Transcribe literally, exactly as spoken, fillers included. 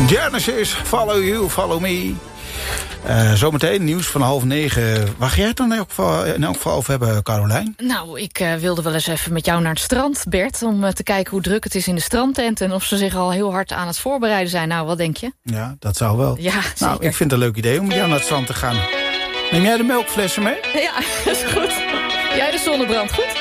Genesis, follow you, follow me. Uh, zometeen nieuws van half negen. Waar ga jij het dan in elk geval, in elk geval over hebben, Carolijn? Nou, ik uh, wilde wel eens even met jou naar het strand, Bert... om uh, te kijken hoe druk het is in de strandtent... en of ze zich al heel hard aan het voorbereiden zijn. Nou, wat denk je? Ja, dat zou wel. Ja, nou, zeker. Ik vind het een leuk idee om met jou naar het strand te gaan. Neem jij de melkflessen mee? Ja, dat is goed. Jij de zonnebrand, goed?